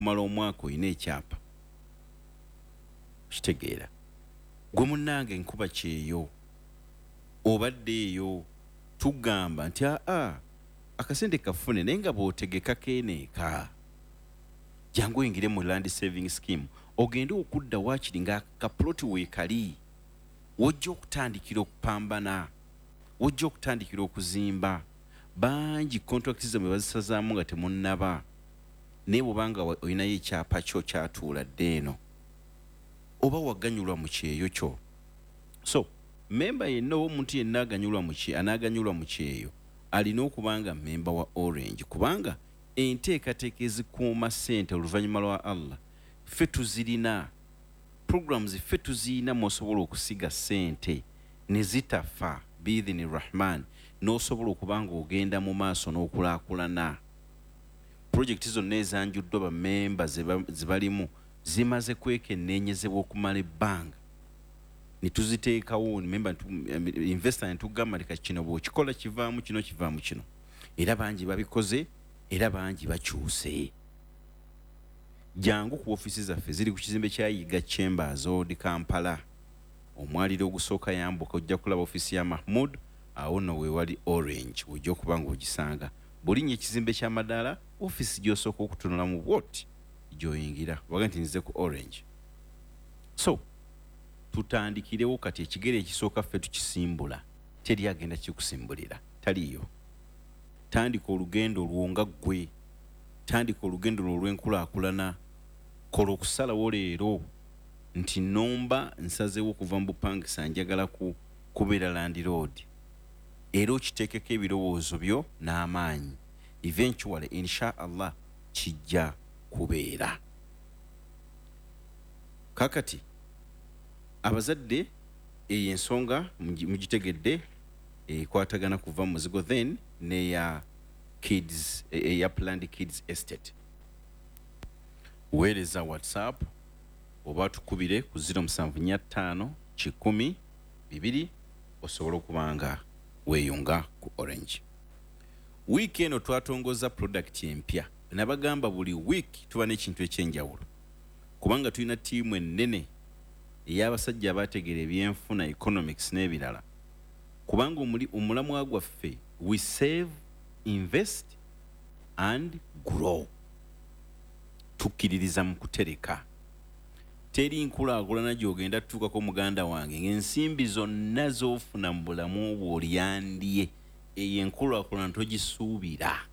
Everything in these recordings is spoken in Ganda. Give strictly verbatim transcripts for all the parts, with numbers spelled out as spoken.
kumala omwaka oyina ekyapa kitegeera gwe munnange nkuba kyeyo obadde eyo tugamba nti aa akasente kafune naye nga bw'otegeka keeneeka jangu oyingire mu land saving scheme ogende okudda waakiri nga kapuloti weekali wojja okutandikira okupambana wojja okutandikira okuzimba bangi contracts zammwe bazisazaamu nga temunnaba naye bw'obanga olinayo ekyapa kyo kyatuula dde eno oba waganyulwa mu kyeyo kyo. So memba yenna omuntu yenna aganyulwa mu kye anaaganyulwa mu kyeyo alina okuba nga memba wa Orange kubanga enteekateeka ezikuuma ssente oluvannyuma lwa Allah ffe tuzirina programs ffe tuzirina mw'osobola okusiga ssente ne zitafa biidhini rahman n'osobola okuba nga ogenda mu maaso n'okulaakulana. Projekiti zonna ezanjuddwa bammemba ze balimu zimaze kwekenneenyezebwa okumala ebbanga ne tuziteekawo memba investor ne tugamba leka kino bw'okikola kivaamu kino kivaamu kino era bangi babikoze era bangi bakyuse. Jangu ku ofiisi zaffe ziri ku kizimbe kya Yiga Chambers Road Kampala omwaliro ogusooka yambuka ojja kulaba ofiisi ya Mahmud awo nno weewali Orange ojja okuba nga ogisanga bulinnya ekizimbe ky'amadaala ofiisi gy'osooka okutunula mu bwoti gy'oyingira waga nti nzize ku Orange. So tutandikirewo kati ekigere ekisooka ffe tukisimbula teri agenda kikusimbulira taliyo. Tandika olugendo lwo nga ggwe tandika olugendo lwo olw'enkulaakulana kola okusalawo leero nti nomba nsazeewo okuva mu bupangisa njagala ku kubeera Land Road era okiteekeko ebirowoozo byo n'amaanyi eventually insha Allah kijja kubeera. Kakati abazadde eyo ensonga mugitegedde ekwatagana kuva mu muzigo then neya kids eya Planned Kids Estate. Weereza WhatsApp oba tukubire ku zero seven five five kikumi bibiri osobola okubanga weeyunga ku Orange. Wiiki eno twatongoza product empya nabagamba buli week tuba n'ekintu ekyenjawulo kubanga tulina ttiimu ennene ey'abasajja abategeera ebyenfuna economics n'ebirala kubanga omulamwa gwaffe we save invest and grow. Tukkiririza mu kutereka teri nkulaakulana gy'ogenda tutuukako muganda wange ng'ensimbi zonna z'ofuna mu bulamu bwo olyandye eyo enkulaakulana togisuubira.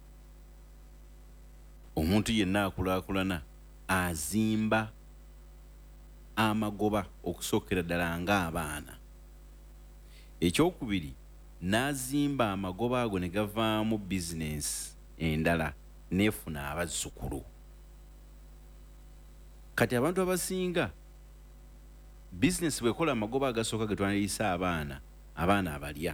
Omuntu yenna akulaakulana azimba amagoba okusookera ddala ng'abaana. Ekyokubiri n'azimba amagoba ago ne gavaamu bizinensi endala neefuna abazzukulu. Kati abantu abasinga bizinensi bwekola amagoba agasooka ge twaniriisa abaana abaana abalya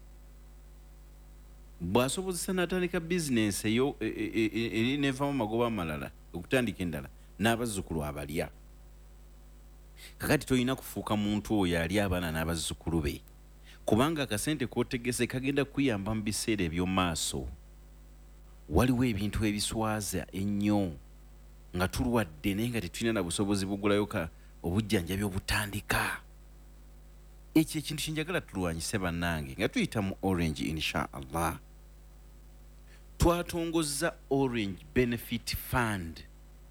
bw'asobozesa n'atandika bizinensi eyo eri neevaamu amagoba amalala okutandika endala n'abazzukulu abalya. Kakati tolina kufuuka muntu oyo ali abaana n'abazzukulu be kubanga akasente k'otegese kagenda kuyamba mu biseera eby'omu maaso. Waliwo ebintu ebiswaza ennyo nga tulwadde naye nga tetulina na busobozi bugulayo ka obujjanjabi obutandika. Ekyo ekintu kyenjagala tulwanyise bannange nga tuyita mu Orange insha Allah. Twatongozza Orange Benefit Fund.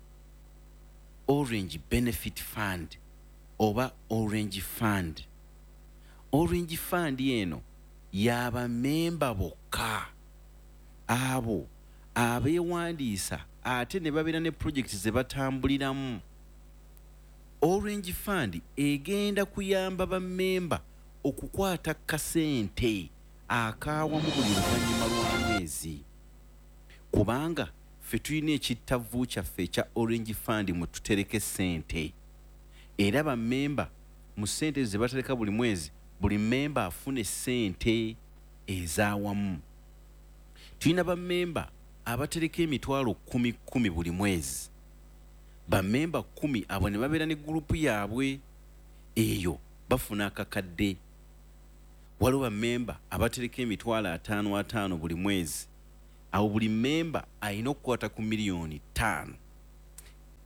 Orange Benefit Fund oba Orange Fund. Orange Fund eno y'abamemba bokka abo abeewandiisa ate ne babeera ne projekiti ze batambuliramu. Orange Fund egenda kuyamba bammemba okukwata kasente akaawamu buli luvannyuma lwa mwezi kubanga ffe tulina ekittavu kyaffe ekya Orange Fund mwe tutereka ssente era bammemba mu ssente ze batereka buli mwezi buli mmemba afune ssente ezaawamu. Tulina bammemba abatereka emitwalo kumi kumi buli mwezi. Bammemba kumi abo ne babeera ne gurupu yaabwe eyo bafuna akakadde. Waliwo bammemba abatereka emitwalo ataano ataano buli mwezi. Awo buli mmemba alina okukwata ku miliyoni ttaano.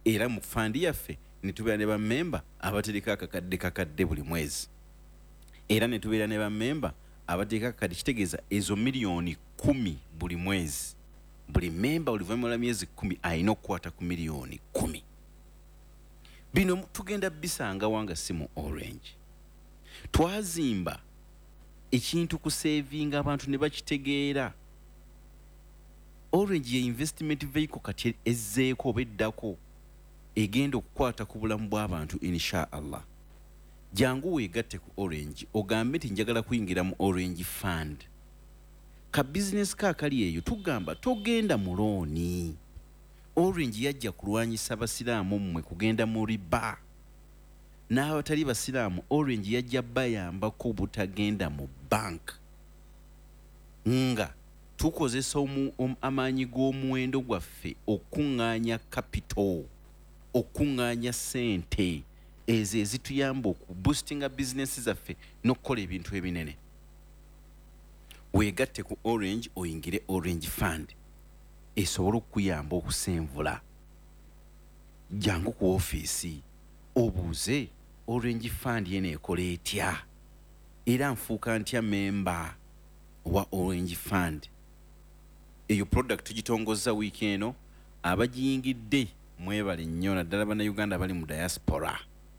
era mu fandi yaffe ne tubeera ne bammemba abatereka akakadde kakadde buli mwezi, era ne tubeera ne bammemba abatereka akakadde, kitegeeza ezo miliyoni kumi buli mwezi. Buli memba oluvannyuma lwa myezi kumi alina okukwata ku miliyoni kumi. Bino tugenda bisanga wanga si mu Orange. Twazimba ekintu ku savinga abantu ne bakitegeera. Orange ye investment vehicle kati ezzeeko oba eddako egenda okukwata ku bulamu bw'abantu insha Allah. Jangu weegatte ku Orange ogambe nti njagala kuyingira mu Orange Fund. Ka business kaakali eyo tugamba togenda mu looni. Orange yajja kulwanyisa basiraamu mmwe kugenda mu riba. N'abatali basiraamu Orange yajja bayambako obutagenda mu bank. Nga tukozesa um, amaanyi g'omuwendo gwaffe okuŋŋaanya capital, okuŋŋaanya ssente ezo ezituyamba okuboostinga bizinesi zaffe n'okukola ebintu ebinene. Weegatte ku Orange oyingire Orange Fund esobola okuyamba okusenvula. Jangu ku ofiisi obuuze Orange Fund yene ekola etya era nfuuka ntya memba wa Orange Fund. Eyo product tugitongozza wiiki eno, abagiyingidde mwebale nnyo naddala bannayuganda bali mu diaspora.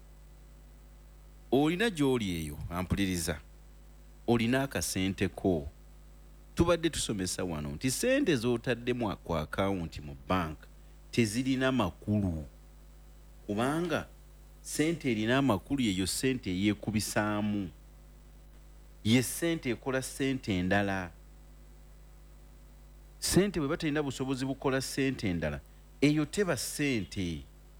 Olina gy'oli eyo ampuliriza, olina akasente ko. Tubadde tusomesa wano nti sente z'otaddemu ku akawunti mu bank tezirina makulu, kubanga sente erina amakulu yeyo sente eyeekubisaamu, ye sente ekola sente endala. Sente bwe batalina busobozi bukola sente endala, eyo teba sente.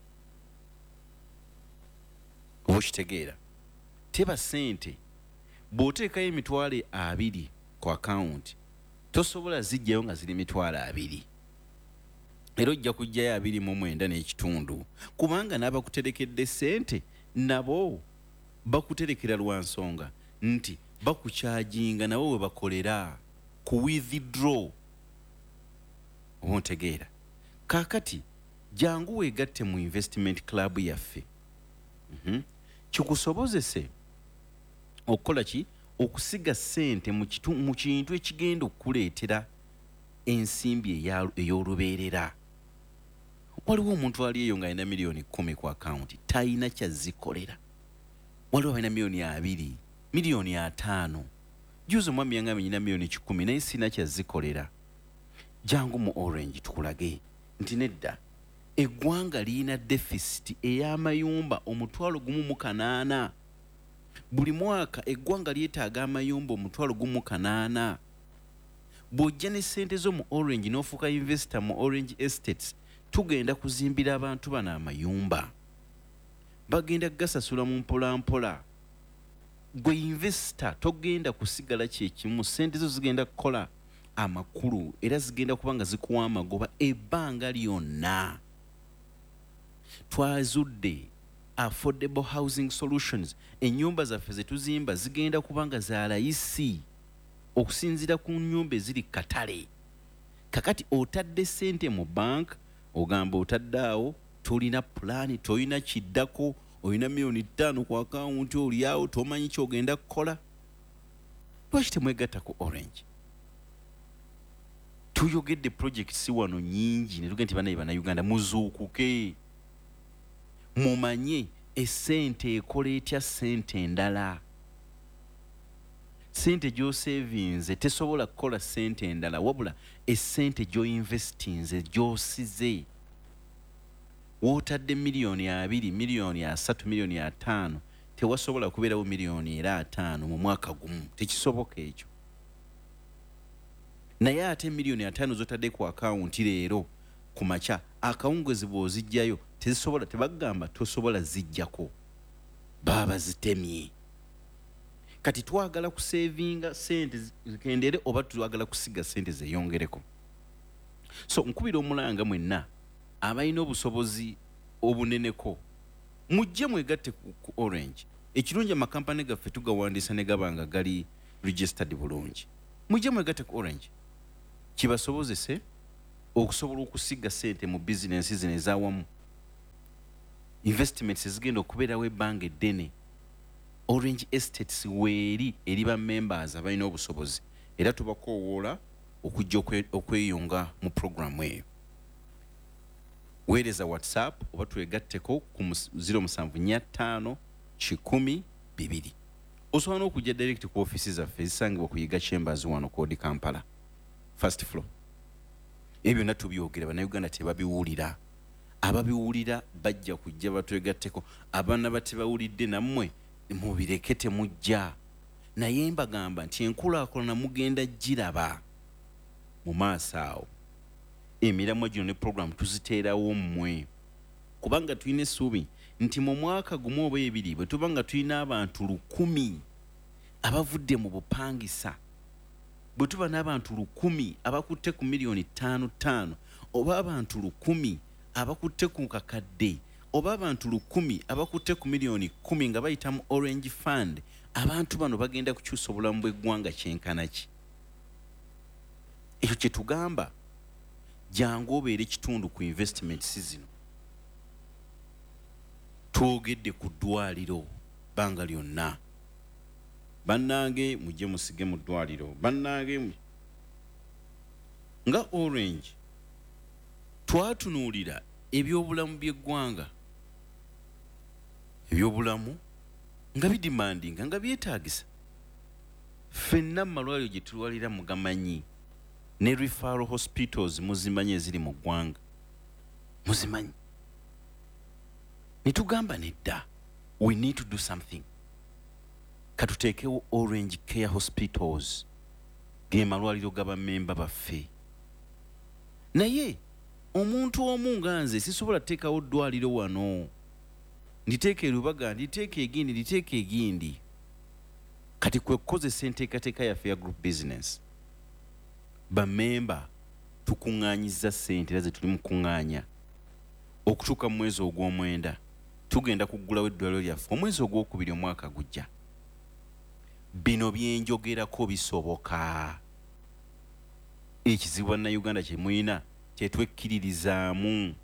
Oba okitegeera? Teba sente. Bw'oteekayo emitwalo abiri ku akawunti tosobola zijjayo nga ziri mitwalo abiri. Era ojja kujjayo abiri mu mwenda n'ekitundu, kubanga n'abakuterekedde sente nabo bakuterekera lwa nsonga nti bakukyajinga nabo we bakolera ku withdraw. Oba ontegeera? Kaakati jangu weegatte mu investment club yaffe. Mm-hmm. Kikusobozese okukola ki? Okusiga sente mu kintu ekigenda okukuleetera ensimbi ey'olubeerera. Waliwo omuntu ali eyo ng'alina miliyoni kumi ku akawunti talina kyazikolera. Waliwo alina miliyoni abiri, miliyoni ataano. Juuzi omwami yange nina miliyoni kikumi naye sina kyazikolera. Jangu mu Orange tukulage nti nedda eggwanga lirina deficit ey'amayumba omutwalo gumu mu kanaana. Buli mwaka eggwanga lyetaaga amayumba omutwalo gumu kanaana. Bw'ojja ne ssente zo mu Orange n'ofuuka investor mu Orange Estates, tugenda kuzimbira abantu bano amayumba. Bagenda gasasula mu mpolampola. Gwe investor togenda kusigala kyekimu, ssente zo zigenda kukola amakulu era zigenda kuba nga zikuwa amagoba ebbanga lyonna. Twazudde affordable housing solutions. Ennyumba zaffe ze tuzimba zigenda kuba nga za layisi okusinziira ku nnyumba eziri katale. Kakati otadde sente mu bank, ogamba otadde awo, tolina pulaani, tolina kiddako, olina miliyoni ttaano ku akawunti oli awo tomanyi ky'ogenda kukola. Lwaki temwegatta ku Orange? Tuyogedde projects wano nyingi ne tugenda nti banaye bannayuganda muzuukuke. Mumanye essente ekola etya ssente endala. Sente gy'osavinze tesobola kukola ssente endala, wabula essente gy'oinvestinze gy'osize. Wootadde miliyoni abiri, miliyoni asatu, miliyoni ataano, tewasobola kubeerawo miliyoni era ataano mu mwaka gumu. Tekisoboka ekyo. Naye ate miliyoni ataano z'otadde ku akawunti leero ku makya, akawunguzi bw'ozijjayo tezisobola, tebagamba tosobola zijjako, baba zitemye. Kati twagala kusevinga sente zikendere oba twagala kusiga sente zeyongereko. So nkubira omulanga mwenna abalina obusobozi obuneneko mujje mwegatte ku Orange. Ekirungi amakampani gaffe tugawandiisa ne gabanga gali registered bulungi. Mujje mwegatte ku Orange kibasobozese okusobola okusiga sente mu bizinensi zino ez'awamu. investments ezigenda okubeerawo ebbanga eddene. Orange Estates weeri eri ba members abalina obusobozi era tubakoowoola okujja okweyunga mu programu eyo. Weereza WhatsApp oba twegatteko ku zero seven four five one zero one zero. Osobola n'okujja direct ku office zaffe ezisangibwa ku Yiga Chambers wano Kodi Kampala first floor. Ebyo byonna tubyogera bannayuganda tebabiwulira. Ababiwulira bajja kujja batwegatteko. Abaana batebawulidde nammwe mubireke temujja. Naye mbagamba nti enkulaakulana mugenda giraba mu maaso awo. Emiramwa gino ne program tuziteerawo mmwe. Kubanga tulina essuubi nti mu mwaka gumu oba ebiri bwe tuba nga tulina abantu lukumi abavudde mu bupangisa, bwe tuba n'abantu lukumi abakutte ku miliyoni ttaano ttaano, oba abantu lukumi abakutte ku kakadde, oba abantu lukumi abakutte ku miliyoni kumi nga bayita mu Orange Fund, abantu bano bagenda kukyusa obulamu bw'eggwanga kyenkana ki? Ekyo kye tugamba jangu obeere kitundu ku investments zino. Twogedde ku ddwaliro banga lyonna. Bannange mujje musige mu ddwaliro. Bannange nga Orange twatunuulira ebyobulamu by'eggwanga, ebyobulamu nga bidimandinga nga byetaagisa. Ffenna mu malwaliro gye tulwalira mugamanyi ne referral hospitals muzimanyi eziri mu ggwanga muzimanyi. Nitugamba nedda, we need to do something. Katuteekewo Orange Care Hospitals ge malwaliro gaba memba baffe. Naye omuntu omu nga nze sisobola teekawo ddwaliro wano nditeeka erubaga nditeeka egindi nditeeka egindi. Kati kwe kukozesa enteekateeka yaffe ya group business. Bamemba tukuŋŋaanyiza ssente era ze tuli mu kuŋŋaanya okutuuka mu mwezi ogw'omwenda tugenda kuggulawo eddwaliro lyaffe omwezi ogwokubiri omwaka gujja. Bino byenjogerako bisoboka. Ekizibu bannayuganda kye muyina tetwekkiririzaamu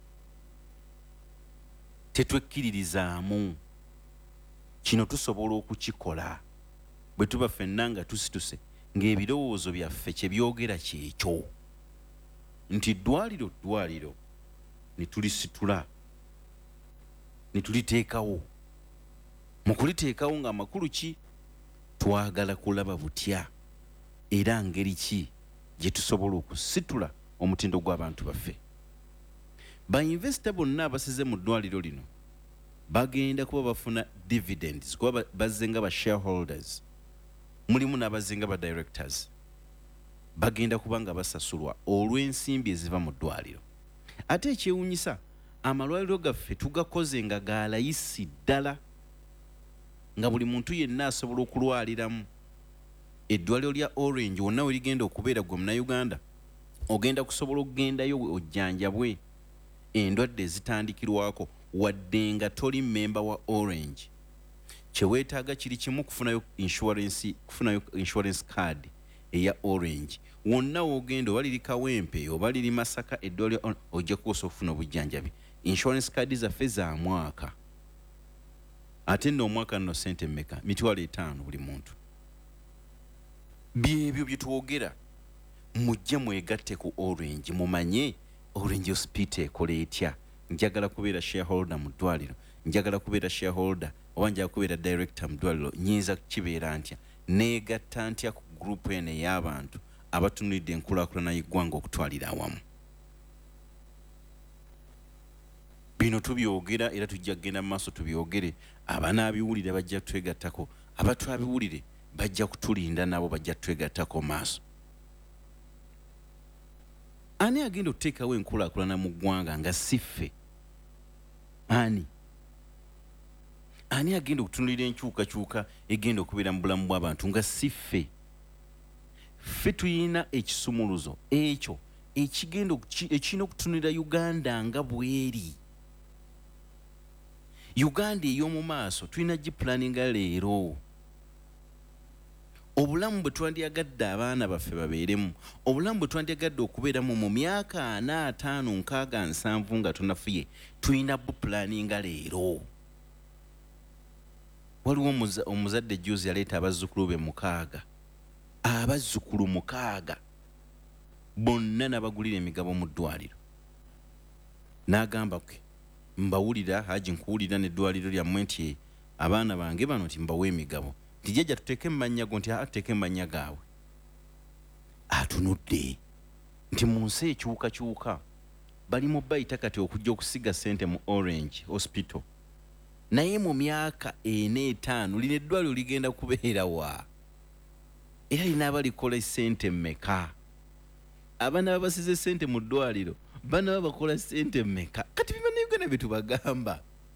tetwekkiririzaamu kino tusobola okukikola bwe tuba ffenna nga tusituse ng'ebirowoozo byaffe kye byogera kyekyo nti ddwaliro ddwaliro ne tulisitula ne tuliteekawo. Mu kuliteekawo ng'amakulu ki twagala kulaba butya era ngeri ki gye tusobola okusitula omutindo gw'abantu baffe. Ba-investor bonna abasize mu ddwaliro lino bagenda kuba bafuna dividends kuba bazze nga ba shareholders, mulimu n'abazze nga ba directors. Bagenda kuba nga basasulwa olw'ensimbi eziva mu ddwaliro. Ate ekyewuunyisa amalwaliro gaffe tugakoze nga ga layisi ddala nga buli muntu yenna asobola okulwaliramu. Eddwaliro lya Orange wonna we ligenda okubeera gwe Munnayuganda ogenda kusobola okugendayo ojjanjabwe endwadde ezitandikirwako wadde nga toli memba wa Orange. Kye weetaaga kiri kimu kufunayo insurance, kufunayo insurance card eya Orange. Wonna wogenda oba liri Kawempe oba liri Masaka eddwaliro ojja kukosa okufuna obujjanjabi. Insurance card zaffe za mwaka. Ate nno omwaka nno ssente mmeka? Mitwalo etaano buli muntu. Byebyo bye twogera mujje mwegatte ku Orange mumanye Orange Hospital ekola etya. Njagala kubeera shareholder mu ddwaliro, njagala kubeera shareholder oba njagala kubeera director mu ddwaliro, nyinza kibeera ntya, neegatta ntya ku group eno ey'abantu abatunulidde enkulaakulana y'eggwanga okutwalira awamu. Bino tubyogera era tujja kugenda mu maaso tubyogere. Abanaabiwulire bajja twegattako, abatwabiwulire bajja kutulinda nabo bajja twegattako maaso. Ani agenda okuteekawo enkulaakulana mu ggwanga nga si ffe? Ani? Ani agenda okutunulira enkyukakyuka egenda okubeera mu bulamu bw'abantu nga si ffe? Ffe tuyina ekisumuluzo ekyo ekigenda ekirina okutunulira Uganda nga bweri. Uganda ey'omu maaso tulina gipulaninga leero. obulamu bwe twandyagadde abaana baffe babeeremu, obulamu bwe twandyagadde okubeeramu mu myaka ana ataano nkaaga nsanvu nga tunafuye, tulina bupulaninga leero. Waliwo omuzadde juzi yaleeta abazzukulu be mukaaga, abazzukulu mukaaga bonna n'abagulira emigabo mu ddwaliro. N'agamba ke mbawulira haji nkuwulira n'eddwaliro lyammwe nti abaana bange bano nti mbawe emigabo. Tijjajja tuteeke mmanya go nti atuteeke mmanya gaabwe. Atunudde nti mu nsi ekyukakyuka bali mu bayita kati okujja okusiga ssente mu Orange Hospital. Naye mu myaka ena etaano lino eddwaliro ligenda kubeera wa? Era lina abalikola ssente mmeka? Abaana babasize ssente mu ddwaliro bana bakola ssente mmeka? Kati bibannayuganda bye tubagamba.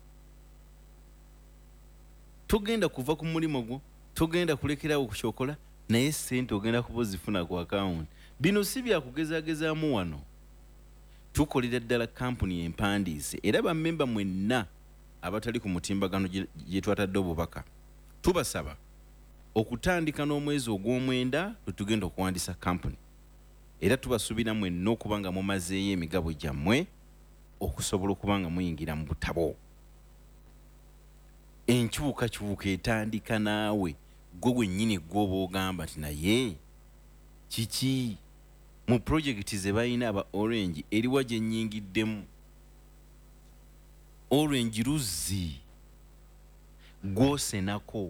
Tugenda kuva ku mulimu gwo, tugenda kulekerawo kukyokola, naye ssente ogenda kuba ozifuna ku akawunti. Bino si byakugezagezaamu wano. Tukolera ddala kampuni empandiise era bammemba mwenna abatali ku mutimbagano gye twatadde obubaka. Tubasaba okutandika n'omwezi ogw'omwenda lwe tugenda okuwandiisa kampuni. Era tubasuubira mwenna okuba nga mumazeeyo emigabo gyammwe okusobola okuba nga muyingira mu butabo. Enkyukakyuka etandika naawe gwe gwennyini gw'oba ogamba nti naye kiki mu pulojekiti ze balina aba Orange eriwa gye nnyingiddemu. Orange luzzi gwosenako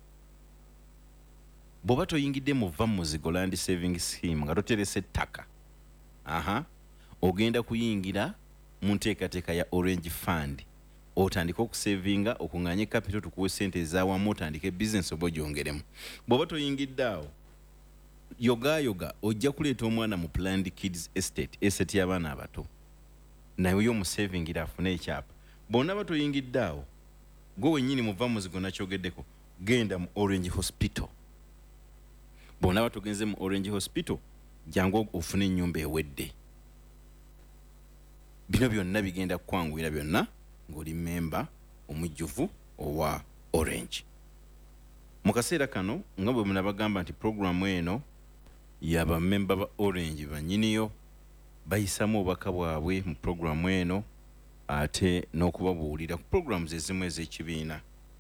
bw'oba toyingidde mu va muzigo land saving scheme nga toterese ettaka, aha ogenda kuyingira mu nteekateeka ya Orange Fund otandika okusavinga okunganya capital tukuwe ssente ezaawamu otandike business oba ogyongeremu. Bw'oba toyingidde awo yoga yoga ojja kuleeta omwana mu Planned Kids Estate, estate y'abaana abato, naye yo musavingira afune ekyapa. Bonna batoyingidde awo gwe wennyini muva muzigo nakyogeddeko genda mu Orange Hospital. Bonna batogenze mu Orange Hospital jangu ofune ennyumba ewedde. Bino byonna bigenda kukwanguira byonna ng'oli memba omujjuvu owa Orange. Mu kaseera kano nga bwe munabagamba nti programu eno yaba memba ba Orange bannyiniyo bayisamu obubaka bwabwe mu programu eno ate n'okubabuulira ku programs ezimu ez'ekibiina.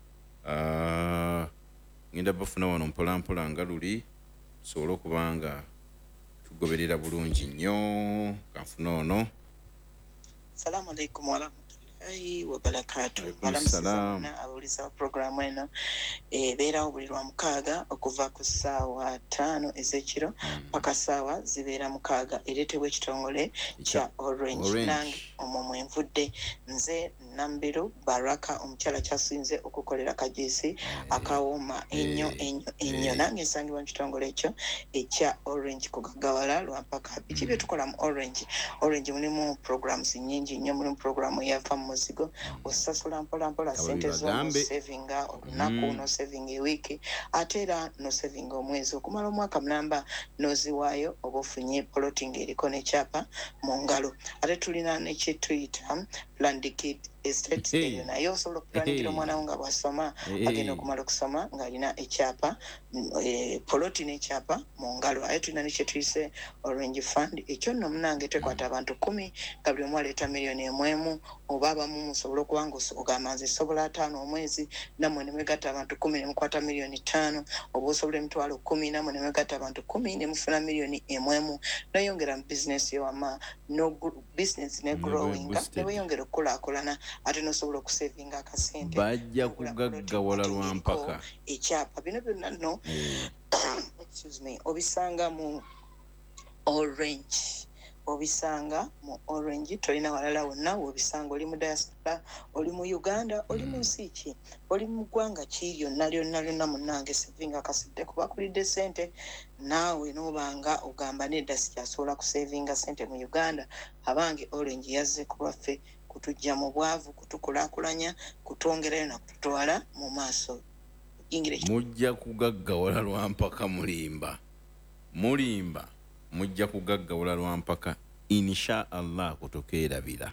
Uh, ngenda bafuna wano mpolampola nga luli tusobole okuba nga tugoberera bulungi nnyo. Kanfuna ono. Assalamu alaikum warahmatullahi wabarakatuh. Salamu abauliza programu eno ebeerawo buli lwa mukaaga okuva ku ssaawa ttaano ez'ekiro paka ssaawa zibeera mukaaga ereetebwa ekitongole kya Orange. Nange omwo mwenvudde nze Nambiru Baraka omukyala kyasinze okukolera kajiisi akawooma ennyo ennyo ennyo. Nange nsangibwa mu kitongole ekyo ekya Orange ku Kagawala Lwampaka. Biki bye tukola mu Orange? Orange mulimu programs nnyingi nnyo. Mulimu programu yava mu muzigo osasula mpola mpola ssente zo savinga olunaku no saving ewiiki ate era no saving omwezi okumala omwaka mulamba noziwaayo oba ofunye poloting eriko n'ekyapa mu ngalo. Ate tulina nekyetuyita Planned Kid Estate eyo naye osobola okuplaningira omwana wo nga bw'asoma agenda okumala okusoma ng'alina ekyapa poloti n'ekyapa mu ngalo. Ate tulina nekyetuyise Orange Fund. Ekyo nno munange twekwata abantu kumi nga buli omu aleeta miliyoni emwemu oba abamu musobola okuba nga ogamba nze sobola ataano omwezi nammwe ne mwegatta abantu kumi ne mukwata miliyoni ttaano oba osobola emitwalo kumi nammwe ne mwegatta abantu kumi ne mufuna miliyoni emwemu noyongera mu bizinesi yowama no business ne growinga ne weyongera okukulaakulana ate nosobola okusavinga akasente bajja kugaggawala Lwampaka ekyapa. Bino byonna nno excuse me obisanga mu Orange obisanga mu Orange. Tolina walala wonna wobisanga. Oli mu diaspora, oli mu Uganda, oli mu nsi ki, oli mu ggwanga ki lyonna lyonna lyonna munnange savinga akasidde kuba kulidde ssente naawe n'obanga ogamba nedda sikyasobola kusavinga ssente mu Uganda. Abange Orange yazze kubaffe kutujja mu bwavu kutukulaakulanya kutwongerayo na kututwala mu maaso. Mujja kugaggawala Lwampaka mulimba mulimba mujja kugaggawala Lwampaka insha Allah kutokeerabira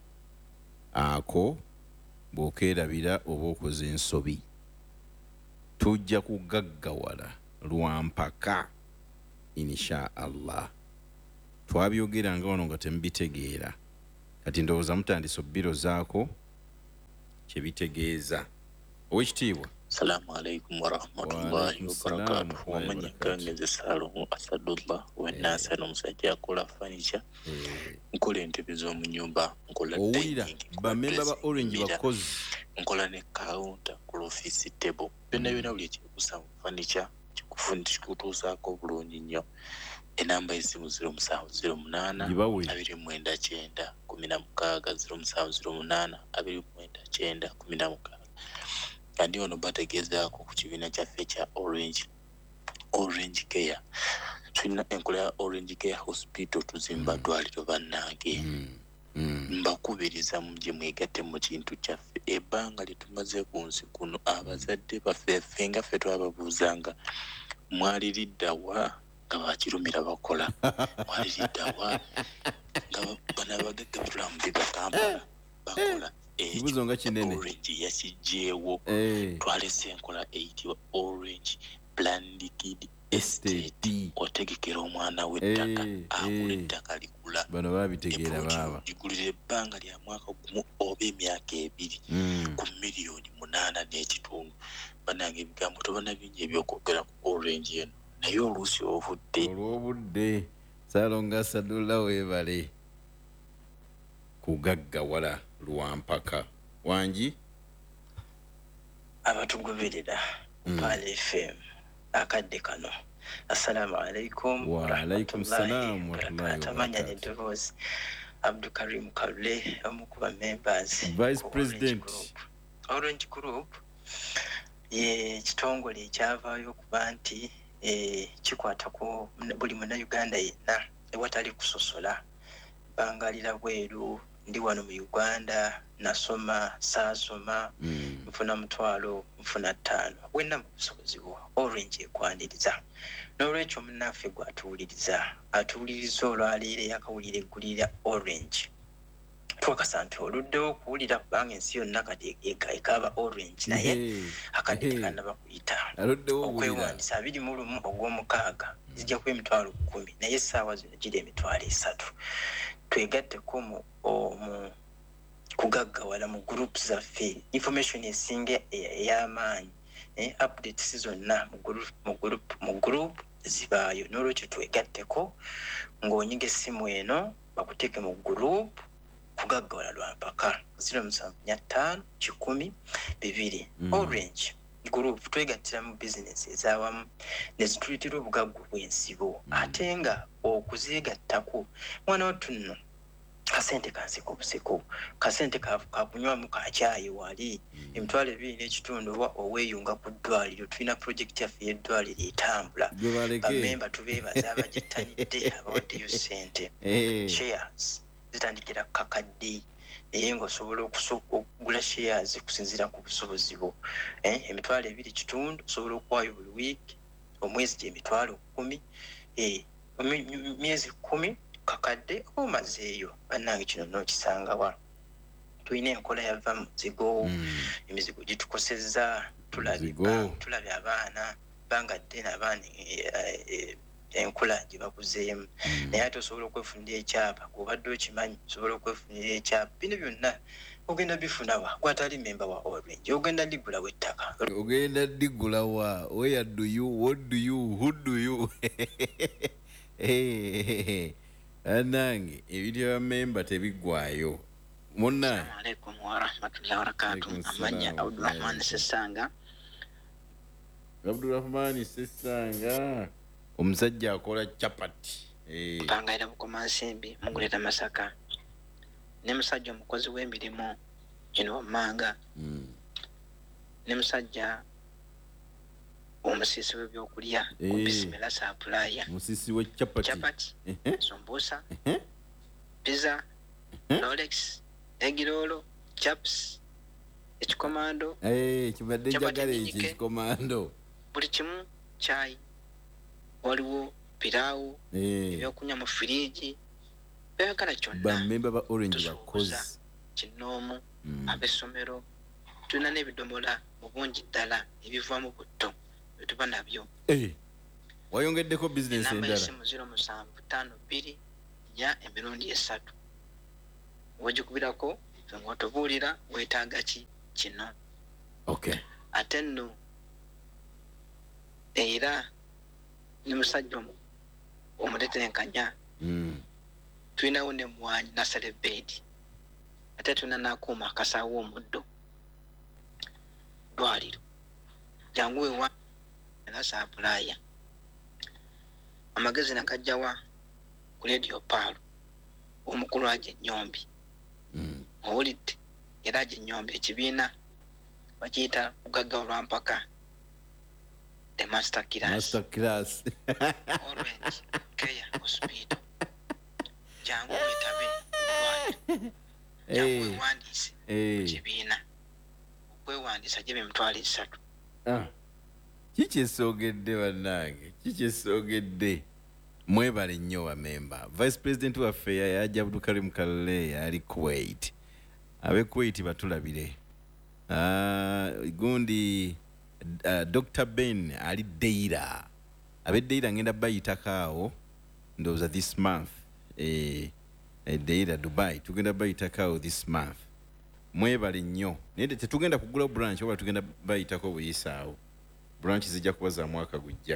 ako bw'okeerabira oba okoze ensobi tujja kugaggawala lwampaka insha Allah. Twabyogeranga wano nga temubitegeera kati ndowooza mutandise obbiro zaako kye bitegeeza. Owekitiibwa. Assalamu alaikum warahmatullahi wabarakatuh. Wamanyikangeze Salomo Asadullah wenasa n'omusajja akola furniture nkola entebe z'omu nyumba nkola dining bamemba ba Orange bakozi nkola ne counter ku office table byonna byonna buli ekikusa mu furniture kikufundisha kutuusaako bulungi nnyo. Enamba y'essimu zero musanvu zero munaana abiri mwenda kyenda kumi na mukaaga zero musanvu zero munaana abiri mwenda kyenda kumi na mukaaga. Kandi ono bategezaako ku kibiina kyaffe kya Orange Orange Care. Tulina enkola ya Orange Care Hospital tuzimba ddwaliro bannange. Mm. Mm. Mbakubiriza muje mwegatte mu kintu kyaffe. Ebbanga litumaze ku nsi kuno abazadde baffe ffe nga ffe twababuuzanga mwaliridda wa nga bakirumira bakola mwaliridda wa nga bana bagagga bitulamu bigakambala bakola. Kibuzo nga kinene. Orange yakijjeewo. Twalese enkola eyitibwa Orange Branded Estate. Otegekera omwana w'ettaka agula ettaka likula. Bano babitegeera baaba. Ligulira ebbanga lya mwaka gumu oba emyaka ebiri ku miliyoni munaana n'ekitundu. Bannange ebigambo tobana bingi ebyokwogera ku Orange eno naye oluusi obudde. Olw'obudde Saalonga Sadullah weebale kugaggawala lwampaka wangi abatugoberera Mpale F M akadde kano. Assalamu alaikum wa alaikum salam wa tamanya ne Doros Abdul Karim Kale omukuba members Vice President Orange Group ye kitongole ekyavaayo kuba nti eh kikwata ku buli muna Uganda yenna ewatali kusosola bangalira bweru. Ndi wano mu Uganda nasoma saasoma mm. mfuna mutwalo mfuna ttaano wenna mu busobozi bwo Orange ekwaniriza. N'olwekyo munnaffe gwatuwuliriza atuwuliriza olwaleero yakawulira eggulira Orange twakasa nti oluddewo okuwulira kubanga ensi yonna kati ekaaba Orange naye akadde tekannaba kuyita okwewandiisa abiri mu lumu ogw'omukaaga zijja kuba emitwalo kkumi naye essaawa zino gira emitwalo esatu. Twegatteko mu omu kugaggawala mu groups zaffe information esinga ey'amaanyi eh, updates zonna mu group mu group mu group zibaayo. N'olwekyo twegatteko ng'onyiga essimu eno bakuteeke mu group kugaggawala lwampaka zero musanvu nnya ttaano kikumi bibiri. Orange group twegattira mu business ez'awamu ne zituyitira obugaggu bw'ensibo ate nga okuzeegattako mwana wattu nno kasente kanseko buseko kasente kakunywamu kacyayi wali emitwalo ebiri n'ekitundu oba oweeyunga ku ddwaliro. Tulina project yaffe y'eddwaliro etambula bamemba tubeebaza abagittanidde abawaddeyo ssente. Shares zitandikira kakadde naye ng'osobola okugula shares kusinziira ku busobozi bwo. Emitwalo ebiri kitundu osobola okuwaayo buli wiiki omwezi gy'emitwalo kkumi myezi kkumi kakadde omazeeyo. Bannange kino n'okisangawa. Tulina enkola yava mu muzigo emizigo gitukosezza tulabye abaana bangadde n'abaana enkola gye bakuzeemu naye ate osobola okwefunira ekyapa g'obadde okimanyi osobola okwefunira ekyapa. Bino byonna ogenda bifunawa gwatali memba wa Orange ogenda ligulawo ettaka ogenda ligulawa where do you what do you who do you anange ebintu bya memba tebiggwayo munna. Assalamu alaikum wa rahmatullahi wa barakatuh. Amanya Abdurrahman Sesanga. Abdurrahman Sesanga omusajja akola chapati eh pangaira mukoma nsimbi muguleta Masaka ne musajja omukozi w'emirimu eno manga mm. ne musajja omusisi w'ebyokulya Eh. ku Bismillah Supplier musisi we chapati chapati ehe sombusa ehe pizza Eh. Rolex egirolo chaps ekikomando eh kibadde Chapati njagala nyingi. ekikomando buli kimu chai waliwo piraawo eh ebyokunywa mu firiji byagala kyonna bamemba ba Orange tusuubuza bakozi kinoomu mm. ab'essomero tulina n'ebidomola mu bungi ddala ebivaamu butto bye tuba nabyo eh wayongeddeko business endala esimu zero musanvu ttaano bbiri nnya emirundi esatu wagikubirako ng'otubuulira weetaaga ki kino. Okay. Ate nno era ne musajja omutetenkanya mm. tulinawo ne mwanyi naserebeedi ate tulina n'akuuma akasaawo omuddo dwaliro jangu wewa nasaapulaaya amagezi nakajjawa ku Radio Paalo omukulu aje Nnyombi mm. owulidde era aje Nnyombi ekibiina bakiyita bugagga olwampaka the master class master class Orange Care Hospital jangu wetabe dwaliro jangu wewandise ekibiina okwewandisa gye bemitwalo esatu. Ah. Kikyesogedde bannange kikyesogedde mwebale nnyo wa memba vice president waffe yajja Abdulkarim Kalale ali Kuwait abe Kuwait batulabire uh, gundi uh, Doctor Ben ali Deira abe Deira ngenda bayitakaawo ndowooza this month eh, eh, Deira Dubai tugenda bayitakaawo this month mwebale nnyo naye tetugenda kugula branch oba tugenda bayitako buyisaawo branch zijja kuba za mwaka gujja.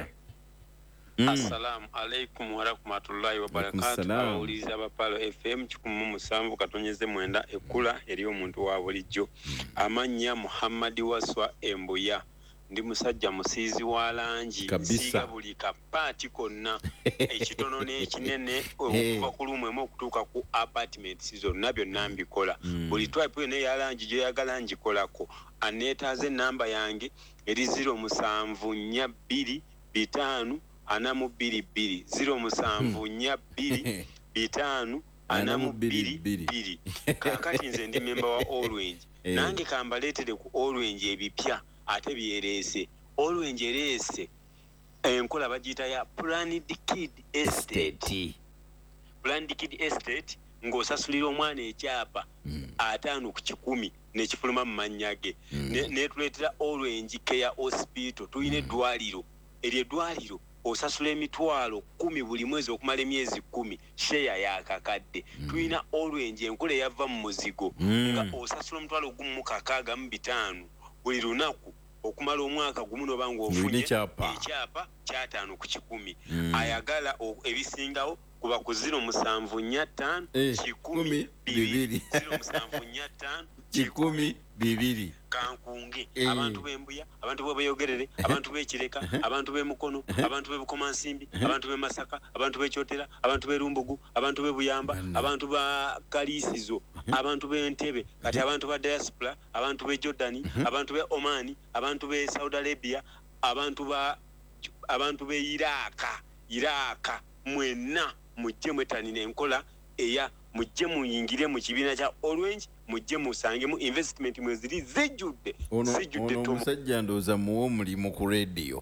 Mm. Assalamu alaikum wa rahmatullahi wa barakatuh. Awuliza abapalo F M kikumu musanvu katonyeze mwenda ekula eri omuntu wa bulijjo. Amanya Muhammad Waswa Embuya ndi musajja musiizi wa langi siga buli kapati konna ekitono n'ekinene okuva ku lumu emu okutuuka ku apartment zonna byonna mbikola buli twipe ne ya langi gyoyagala ngikolako aneetaaze namba yange eri zero musanvu nnya bbiri bitaano ana mu bbiri bbiri zero musanvu nnya bbiri bitaano ana mu bbiri bbiri kaakati nze ndi memba wa Orange nange kambaleetere ku Orange ebipya ate byereese Orange ereese enkola bagiyita ya Planned Kid Estate. Planned Kid Estate ng'osasulira omwana ekyapa ataano ku kikumi n'ekifuluma mu mannya ge netuleetera Orange Care Hospital tulina eddwaliro eryo eddwaliro osasula emitwalo kumi buli mwezi okumala emyezi kumi share yakakadde tulina Orange enkola eyava mu muzigo nga osasula omutwalo gumu mu kakaaga mu bitaano buli lunaku okumala omwaka gumu noba ng'ofunye ekyapa kyataano ku kikumi ayagala ebisingawo kuba ku zero musanvu nnya ttaano kikumi bibiri zero musanvu nnya ttaano kikumi bibiri kankunge abantu b'Embuya abantu b'Obuyogerere abantu b'Ekireka abantu b'Emukono abantu b'Ebukomansimbi abantu b'Emasaka abantu b'Ekyotera abantu b'Erumbugu abantu b'Ebuyamba abantu ba Kaliisizo abantu b'Entebe kati abantu ba diaspora abantu b'e Jordan abantu b'e Oman abantu b'e Saudi Arabia abantu ba abantu b'e Iraka Iraka mwenna mujje mwetanira enkola eya mujje muyingire mu kibiina kya Orange mujje musange mu investment mweziri zijjudde zijjudde ono omusajja ndooza muwo omulimu ku radio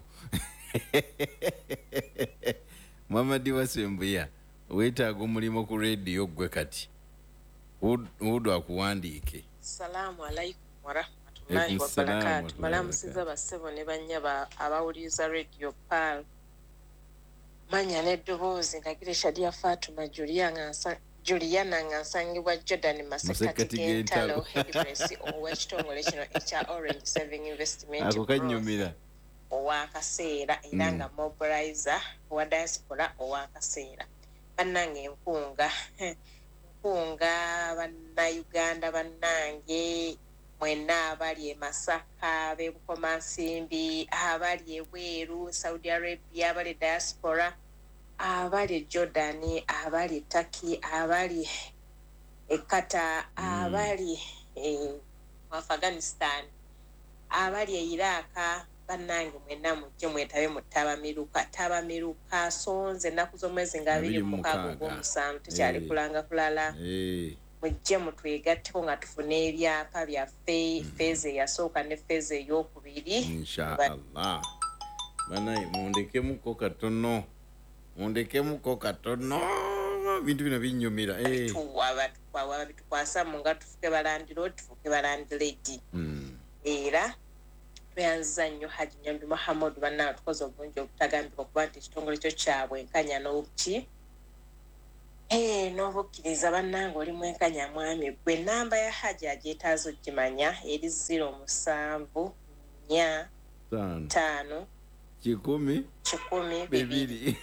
Muhammad Wasembuya weetaaga omulimu ku radio gwe kati udu akuwandiike. Salaamu alaikum wa rahmatullahi wa barakatuh. Balamusiza bassebo ne bannyaba abawuliriza Radio Paal. Manya n'eddoboozi ndagire Shadia Fatuma Juliana Juliana ngansangibwa Jordan Masekati Gentalo Headpress ow'ekitongole kino ekya Orange Saving Investment ako kanyumira ow'akaseera era nga mobilizer wa diaspora ow'akaseera bannange enkunga enkunga bannayuganda bannange mwenna abali e Masaka b'e Bukomansimbi abali ebweru Saudi Arabia abali diaspora abali Jordan abali Turkey abali ekata abali e Afghanistan abali e Iraq bannange mwenna mujje mwetabe mu tabamiruka tabamiruka sonze ennaku z'omwezi nga abiri mu mukaaga ogw'omusanvu tekyali kulanga kulala mujje mutwegatteko nga tufuna ebyapa byaffe feezi eyasooka ne feezi ey'okubiri inshaallah banaye mundekemuko katono mundekemuko katono bintu bino binyumira tuwa bitukwasa mu nga tufuke balandiro tufuke balandiredi era tweyanziza nnyo Haji Nyambi Muhammad bannange tukoze obulungi obutagambika okuba nti ekitongole kyo kyabwenkanya n'obuki Eh, n'obukkiriza bannange oli mwenkanya mwami gwe nnamba ya Haji agyetaaza ogimanya eri ziro musanvu nnya ttaano kikumi kikumi bibiri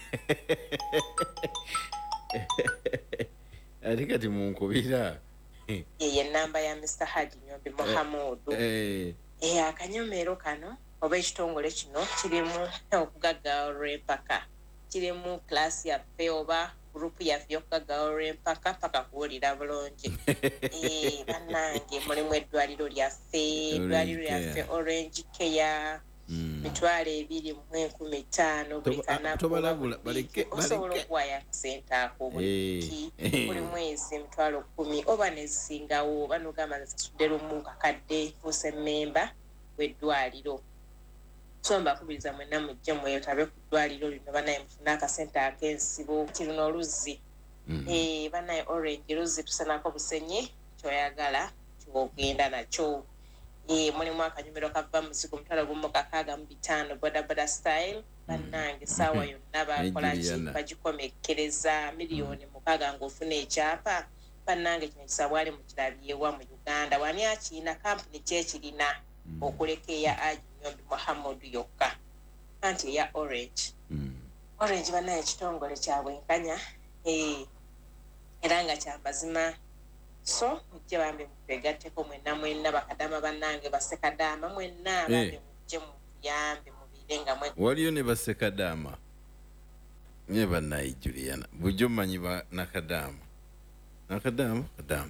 ate kati munkubira ye nnamba ya Mister Haji Nyambi Muhammad eh eh akanyomero kano oba ekitongole kino kirimu okugaggawala empaka kirimu klasi yaffe oba gurupu yaffe y'okugaggawala empaka paka kuwulira bulungi eh bannange mulimu eddwaliro lyaffe eddwaliro lyaffe Orange Care mitwalo ebiri mu enkumi ttaano buli kanaku osobola okuwaayo akasente ako buli buli mwezi mitwalo kkumi oba nezisingawo oba n'ogamba nsasudde lumu kakadde fuuse mmemba w'eddwaliro so mbakubiriza mwenna mujje mwetabe ku ddwaliro lino banaye mufune akasente ak'ensibo kirino oluzzi eh banaye Orange luzzi tusanako busenyi kyoyagala kyogenda nakyo eh mulimu akanyumiro kava muzigo mutwalo gumu kakaaga mu bitaano boda boda style bannange saawa yonna bakola ki bagikomekkereza miliyoni mukaaga ng'ofuna ekyapa bannange kino kisabwali mu kirabyewa mu Uganda wani akiina kampuni kyekirina okuleka eya Haji Nyambi Muhammad yokka anti eya Orange Orange banaye ekitongole kyabwenkanya eh era nga kyamazima so mujje bambe mutegatteko mwenna mwenna bakadama bannange basekadama mwenna bambe mujje muyambe mubire nga mwe waliyo ne basekadama nye bannaye Juliana bujjo manyi ba nakadama nakadama kadama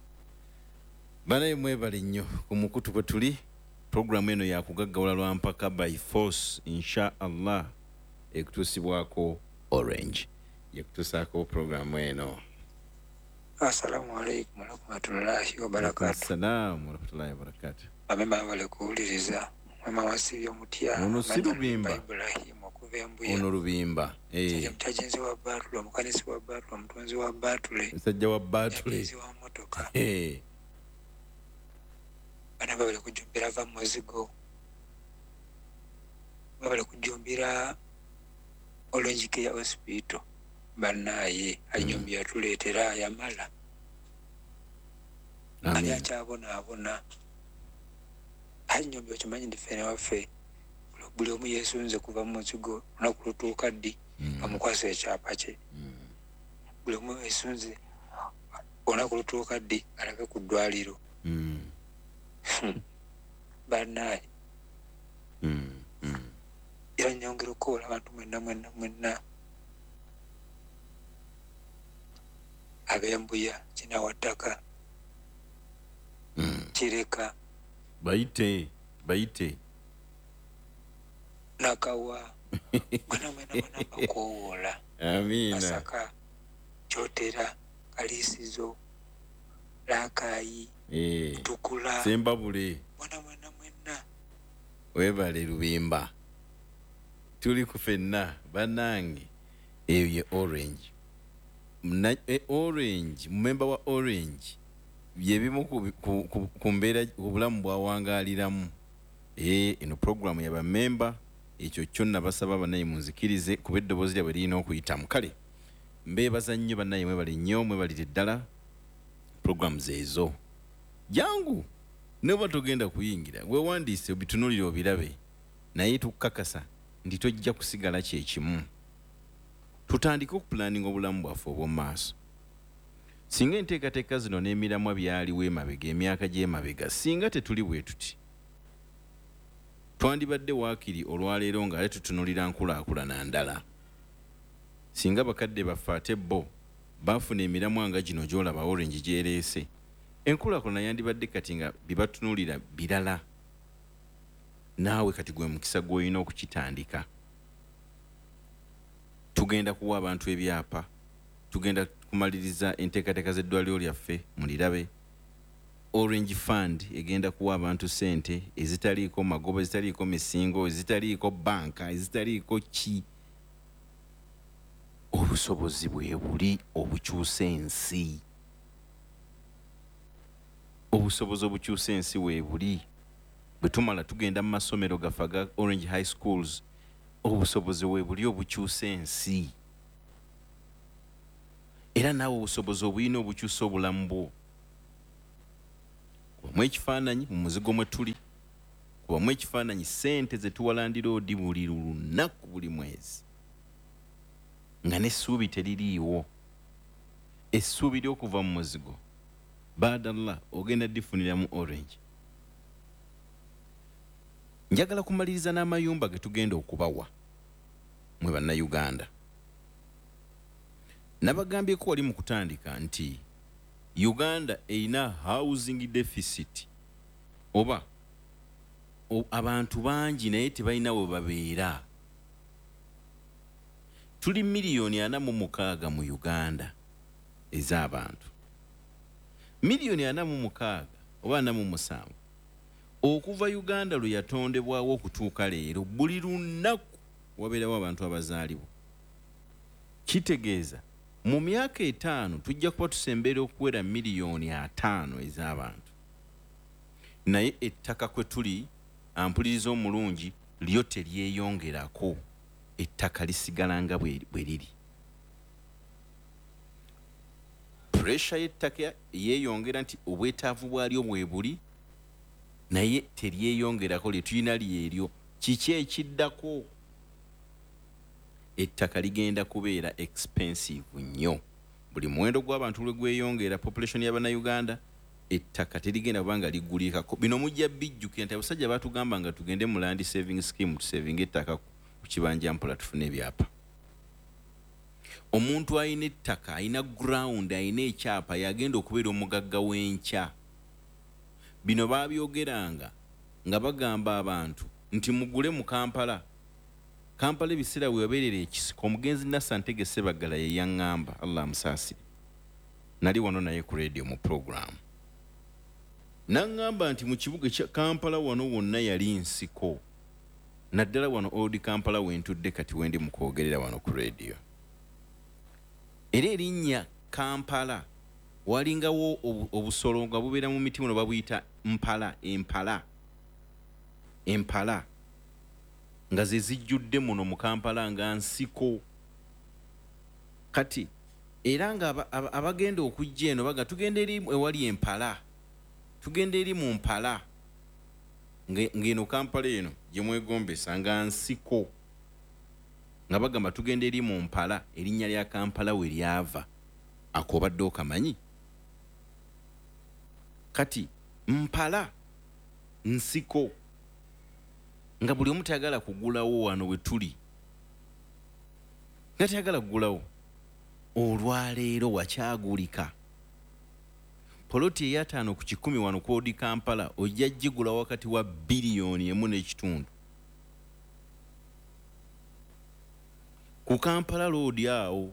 banaye mwebali nnyo ku mukutu kwe tuli programu eno ya kugaggawala lwa mpaka by force insha Allah ekutusibwako Orange yekutusaako programu eno. Assalamu alaikum warahmatullahi wabarakatuh. Assalamu warahmatullahi wabarakatuh. Abemba bale kuwuliriza mama wasibyo mutya ono sirubimba Ibrahim okuva embuya ono rubimba eh mtajenzi wa Batule mukanisi wa Batule mtunzi wa Batule msajja wa Batule mtunzi wa motoka eh bana bale kujumbira va muzigo bale kujumbira Orange Care Hospital banaye anyombi yatuletera yamala ani achabona abona anyombi okimanyi ndifene waffe buli omu yesunze kuva mu kigo nakulutuuka ddi amukwasa ekyapa kye buli omu yesunze onakulutuuka ddi alage ku ddwaliro banaye era nyongera okukola abantu mwenna mwenna mwenna abembuya kinawattaka kireka baite baite nakawa mwana mwana mwana bakowola amina Masaka Kyotera Kalisizo Lakayi eh Tukula Sembabule mwana mwana mwenna webale Lubimba tuli kufenna banange eyo Orange mna e Orange member wa Orange byebimu ku mbeera obulamu bwawangaliramu eh eno program ya ba member ekyo kyonna basaba banaye munzikirize kuba eddoboozi lyabwe lirina okuyitamu kale mbeebaza nnyo banaye mwebali nnyo mwebalire ddala programs ezo jangu neba togenda kuyingira wewandiise obitunuulire obirabe naye tukakasa ndi tojja kusigala kyekimu tutandika okupulaninga obulamu bwaffe obw'omu maaso singa enteekateeka zino n'emiramwa byaliwo emabega emyaka gy'emabega singa tetuli bwe tuti twandibadde waakiri olwaleero nga ale tutunulira nkulaakulana ndala singa bakadde baffe ate bo baafuna emiramwa nga gino gy'olaba Orange gyereese enkulaakulana yandibadde kati nga bibatunuulira birala naawe kati gwe mukisa gw'olina okukitandika tugenda kuwa abantu ebyapa tugenda kumaliriza enteekateeka z'eddwaliro lyaffe mulirabe Orange Fund egenda kuwa abantu sente ezitaliiko magoba ezitaliiko misingo ezitaliiko banka ezitaliiko ki obusobozi bwe buli obukyusa ensi obusobozi obukyusa ensi we buli bwe tumala tugenda mu masomero gaffe ga Orange High Schools obusobozi we buli obukyusa ensi era naawe obusobozi obuyina obukyusa obulamu bwo. Kubamu ekifaananyi mu muzigo mwe tuli, kubamu ekifaananyi ssente ze tuwalandira odi buli lunaku buli mwezi nga n'essuubi teririiwo. Essuubi ly'okuva mu muzigo baadallah ogenda difunira mu Orange. Njagala kumaliriza n'amayumba ge tugenda okubawa mwe bannayuganda. Nabagambyeko wali mu kutandika nti Uganda erina housing deficit oba o, abantu bangi naye tebalina we babeera. Tuli miliyoni ana mu mukaaga mu Uganda ez'abantu. Miliyoni ana mu mukaaga oba ana mu musanvu. Okuva Uganda lwe yatondebwawo okutuuka leero buli lunaku wabeerawo abantu abazaalibwa. Kitegeeza mu myaka etaano tujja kuba tusembera okuwera miliyoni ataano ez'abantu. Naye ettaka kwe tuli ampuliriza omulungi lyo teryeyongerako, ettaka lisigala nga bwe liri. Pressure y'ettaka yeeyongera nti obwetaavu bwalyo bwe buli naye teryeyongerako, lye tulina lyeryo. Kiki ekiddako? Ettaka ligenda kubeera expensive nnyo. Buli muwendo gw'abantu lwe gweyongera population y'Abannayuganda, ettaka terigenda kubanga liggulikako. Bino mujja bijjukira nti abasajja baatugamba nga tugende mu land saving scheme tusavinga ettaka ku kibanja mpola tufune ebyapa. Omuntu ayina ettaka, ayina ground, ayina ekyapa yagenda okubeera omugagga w'enkya. Bino baabyogeranga nga bagamba abantu nti mugule mu Kampala. Kampala ebiseera we wabeerera ekisiko, omugenzi Nassantege Sebagala ye yaŋŋamba, Allah amusaasire. Nali wano naye ku radio mu program. Naŋŋamba nti mu kibuga kya Kampala wano wonna yali nsiko. Naddala wano Old Kampala wentudde kati wendi mu kwogerera wano ku radio. Era erinnya Kampala walingawo obusolo nga bubeera mu miti muno babuyita mpala, empala. Empala nga ze zijjudde muno mu Kampala nga nsiko. Kati era nga abagenda okujja eno baga tugenda eri ewali empala, tugenda eri mu mpala ng'eno Kampala eno gye mwegombesa nga nsiko, nga bagamba tugenda eri mu mpala, erinnya lya Kampala we lyava. Ako obadde okamanyi? Kati mpala nsiko nga buli omu tayagala kugulawo wano we tuli, nga tayagala kugulawo. Olwaleero wakyagulika poloti eyataano ku kikumi wano ku Old Kampala ojja gigula wakati wa biliyoni emu n'ekitundu. Ku Kampala Road awo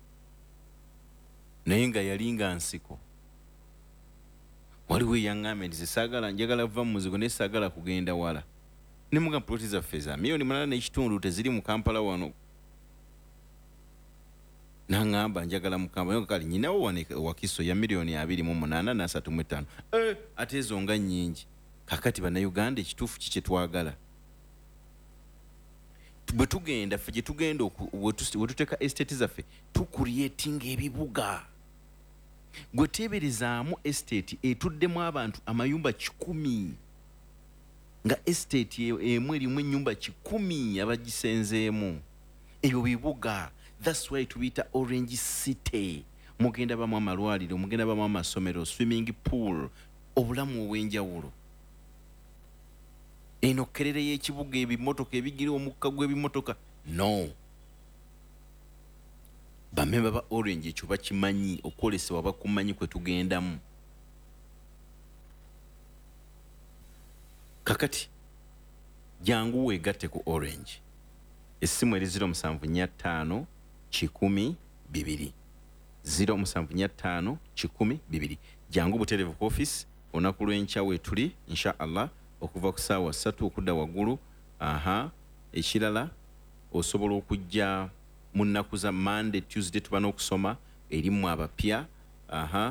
naye nga yali nga nsiko. Waliwo eyaŋŋambye nti saagala njagala va mu muzigo naye saagala kugenda wala. Ne muga poloti zaffe za miliyoni munana n'ekitundu teziri mu Kampala wano. Naŋŋamba njagala mu Kampala kale nyinawo wane Wakiso ya miliyoni abiri mu munaana n'asatu mu ttaano. Eh, ate ezo nga nnyingi. Kakati bannayuganda ekituufu ki kye twagala? Bwe tugenda ffe gye tugenda we tuteeka estate zaffe tukuryetinga ebibuga. Gwe teeberezaamu estate etuddemu abantu amayumba kikumi, nga estate emu erimu ennyumba kikumi abagisenzeemu. Ebyo bibuga. That's why tubiyita Orange City. Mugenda bamu amalwaliro, mugenda bamu amasomero, swimming pool, obulamu obw'enjawulo. Eno kerere y'ekibuga, ebimotoka ebigira omukka gw'ebimotoka. No. Bamemba ba Orange ekyo bakimanyi, okwolesebwa bakumanyi kwe tugendamu. Kakati jangu weegatte ku Orange. Essimu eri ziro musanvu nnya ttaano kikumi bibiri. ziro musanvu nnya ttaano kikumi bibiri. Jangu butereevu ku office olunaku lw'enkya we tuli insha Allah okuva ku ssaawa ssatu okudda waggulu. Aha, ekirala osobola okujja mu nnaku za Monday, Tuesday tuba n'okusoma erimu abapya. Aha,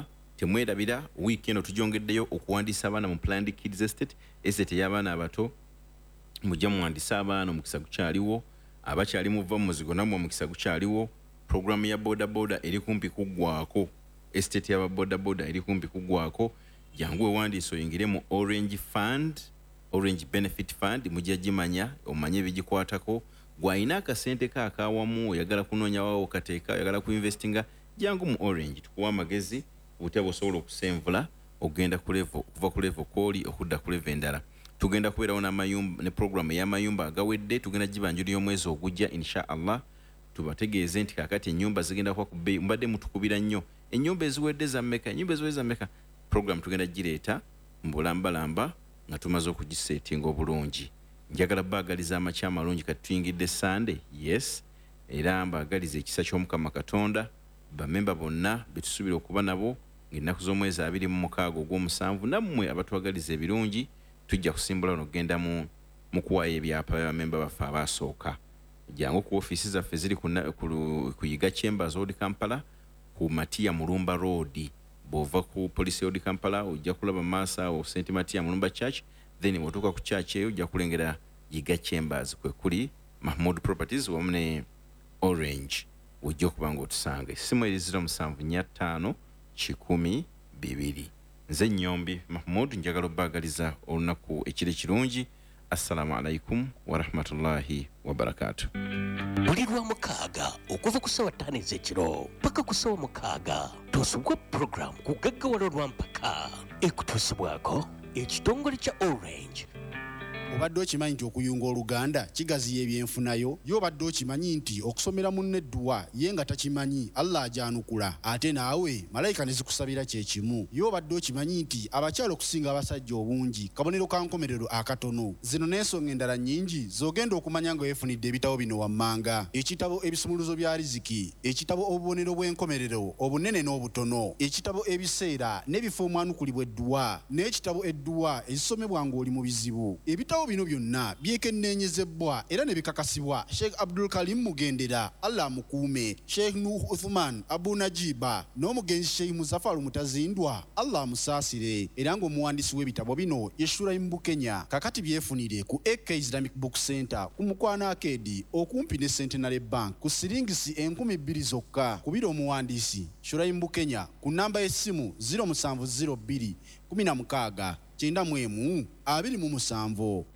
temwerabira weekend otujongeddeyo okuwandiisa abaana mu Planned Kids Estate estate y'abaana abato mujja muwandiisa abaana omukisa gukyaliwo abakyali muva mu muzigo namwe omukisa gukyaliwo programu ya boda boda eri kumpi kuggwaako estate y'aba boda boda eri kumpi kuggwaako jangu ewandiisa oyingire mu Orange Fund Orange Benefit Fund mujja gimanya omanye ebigikwatako gwayina akasente kaakawamu oyagala kunoonya wawo kateeka oyagala kuinvestinga jangu mu Orange tukuwa amagezi obutya bw'osobola okusenvula ogenda ku level okuva ku level kooli okudda ku level endala tugenda kubeerawo n'amayumba ne programu ey'amayumba agawedde tugenda gibanjulira omwezi ogujja insha Allah tubategeeze nti kakati ennyumba zigenda kuba ku bbeeyi mbadde mutukubira nnyo ennyumba eziwedde za mmeka ennyumba eziwedde za mmeka program tugenda gireeta mbulambalamba nga tumaze okugiseetinga obulungi njagala baagaliza amakya amalungi kati tuyingidde Sunday yes era mbaagaliza ekisa ky'omukama Katonda bamemba bonna betusuubira okuba nabo ng'ennaku z'omwezi abiri mu mukaaga ogw'omusanvu nammwe abatwagaliza ebirungi tujja kusimbula n'ogenda mu mu kuwaayo ebyapa bamemba baffe abaasooka jangu ku ofiisi zaffe ziri ku ku Yiga Chambers Road Kampala ku Matia Mulumba Road bw'ova ku Police Road Kampala ojja kulaba Masa o Saint Matia Mulumba Church then bw'otuuka ku church eyo ojja kulengera Yiga Chambers kwe kuli Mahmood Properties wamu ne Orange ojja okuba ng'otusanga essimu eri ziro musanvu nnya ttaano kikumi bibiri nze Nnyombi Mahmood njagala obbaagaliza olunaku ekiri kirungi assalamu alaikum wa rahmatullahi wa barakatuh buli lwa mukaaga okuva ku ssaawa ttaano ez'ekiro paka ku ssaawa mukaaga tosubwa program ku gaggawalo lwa mpaka ekutuusibwako ekitongole kya Orange. Obadde okimanyi nti okuyunga oluganda kigaziya ebyenfunayo yo obadde okimanyi nti okusomera munne edduwa ye nga takimanyi Allah ajanukula ate naawe malayika ne zikusabira kye kimu yo obadde okimanyi nti abakyala okusinga abasajja obungi kabonero ka nkomerero akatono zino n'ensonga endala nnyingi z'ogenda okumanya nga weefunidde ebitabo bino wammanga ekitabo ebisumuluzo bya riziki ekitabo obubonero bw'enkomerero obunene n'obutono ekitabo ebiseera n'ebifo omwanukulibwa edduwa n'ekitabo edduwa ezisomebwa ng'oli mu bizibu ebitabo bino byonna byekenneenyezebwa era ne bikakasibwa Sheikh Abdul Karim Mugendera Allah mukuume Sheikh Nuh Uthman Abu Najiba n'omugenzi Sheikh Muzaffar Mutazindwa Allah musaasire era ng'omuwandiisi w'ebitabo bino Yeshura Mbukenya kakati byefunire ku A K Islamic Book Center ku Mukwana Arcade okumpi ne Centenary Bank ku siringisi enkumi bbiri zokka kubira omuwandiisi Shura Mbukenya ku namba y'essimu ziro musanvu ziro bbiri kumi na mukaaga kyenda mu emu abiri mu musanvu.